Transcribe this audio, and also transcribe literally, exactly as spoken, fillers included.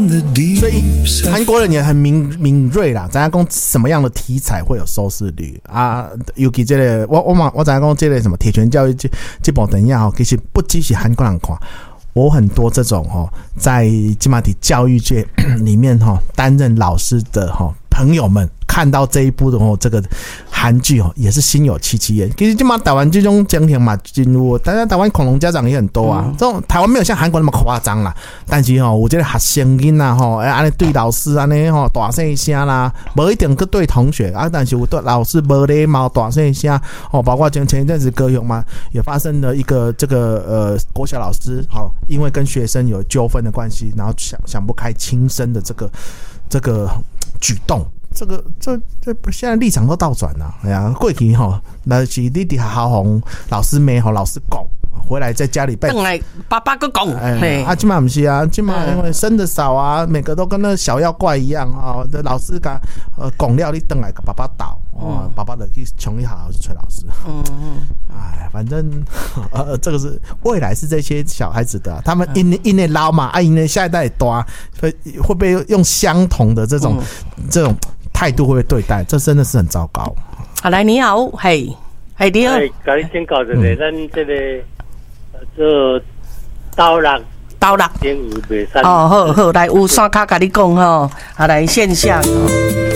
所以韩国人也很敏敏锐啦，知影讲什么样的题材会有收视率啊？尤其这个，我我嘛我知影讲这个什么铁拳教育这这部电影哦，其实不只是韩国人看。我很多这种哦，在金马体教育界里面哈、哦、担任老师的哈、哦、朋友们，看到这一部的哦这个韩剧哦，也是心有戚戚焉。其实金马台湾这种家庭嘛，进入，当然台湾恐龙家长也很多啊。嗯、这种台湾没有像韩国那么夸张啦，但是哦，我觉得学生囡呐吼，哎，安尼对老师安尼吼大声声啦，不一定去对同学啊，但是我对老师无礼貌大声声哦，包括前前一阵子高雄嘛，也发生了一个这个呃国小老师哦。因为跟学生有纠纷的关系，然后想想不开轻生的这个这个举动，这个这这现在立场都倒转了。哎呀，过去哈，那是你底下好红老师没好老师讲，回来在家里被等来爸爸个讲， 哎，啊，今嘛不是啊，今嘛因为生的少啊，每个都跟那小妖怪一样啊。的老师讲呃讲了，你等来个爸爸倒，哦，爸爸的去穷一好好去催老师。嗯嗯，哎，反正呃，这个是未来是这些小孩子的、啊，他们因因内老嘛，啊，因内下一代多，会会不会用相同的这种、嗯、这种态度会不会对待？这真的是很糟糕。 好，来你好，嘿，嘿你好， 哎，甲你请教一下，咱这个做刀郎。 刀郎，哦，好好，来有山卡甲你讲吼，啊，来线下。